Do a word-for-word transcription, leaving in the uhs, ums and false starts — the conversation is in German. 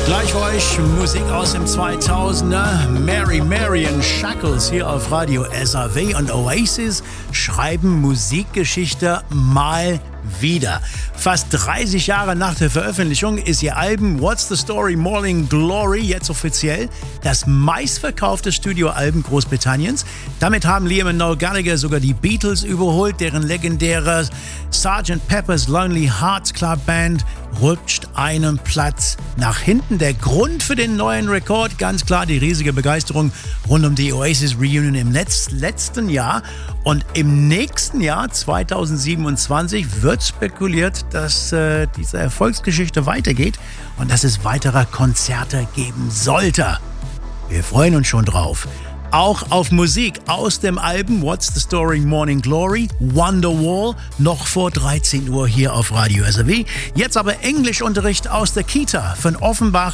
Gleich für euch Musik aus dem zweitausender. Mary Marian Shackles hier auf Radio S A W und Oasis schreiben Musikgeschichte mal wieder. Fast dreißig Jahre nach der Veröffentlichung ist ihr Album What's the Story Morning Glory jetzt offiziell das meistverkaufte Studioalbum Großbritanniens. Damit haben Liam und Noel Gallagher sogar die Beatles überholt, deren legendäre Sergeant Pepper's Lonely Hearts Club Band rutscht einen Platz nach hinten. Der Grund für den neuen Rekord, ganz klar die riesige Begeisterung rund um die Oasis Reunion im Letz- letzten Jahr. Und im nächsten Jahr, zweitausendsiebenundzwanzig, wird spekuliert, dass äh, diese Erfolgsgeschichte weitergeht und dass es weitere Konzerte geben sollte. Wir freuen uns schon drauf. Auch auf Musik aus dem Album What's the Story Morning Glory, Wonderwall, noch vor dreizehn Uhr hier auf Radio S A W. Jetzt aber Englischunterricht aus der Kita von Offenbach